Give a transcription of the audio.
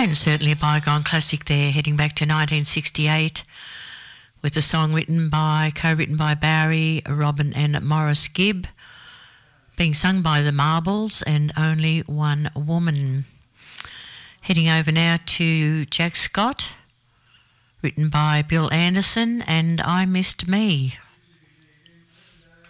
And certainly a bygone classic there, heading back to 1968 with a song co-written by Barry, Robin and Morris Gibb, being sung by the Marbles and Only One Woman. Heading over now to Jack Scott, written by Bill Anderson and I Missed Me.